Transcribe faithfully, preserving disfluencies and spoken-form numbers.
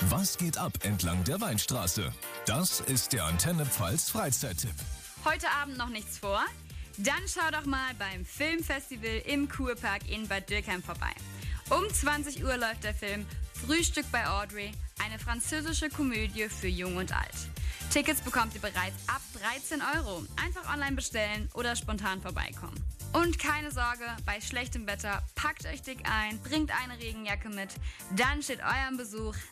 Was geht ab entlang der Weinstraße? Das ist der Antenne Pfalz Freizeittipp. Heute Abend noch nichts vor? Dann schau doch mal beim Filmfestival im Kurpark in Bad Dürkheim vorbei. Um zwanzig Uhr läuft der Film Frühstück bei Audrey, eine französische Komödie für Jung und Alt. Tickets bekommt ihr bereits ab dreizehn Euro. Einfach online bestellen oder spontan vorbeikommen. Und keine Sorge, bei schlechtem Wetter packt euch dick ein, bringt eine Regenjacke mit, dann steht eurem Besuch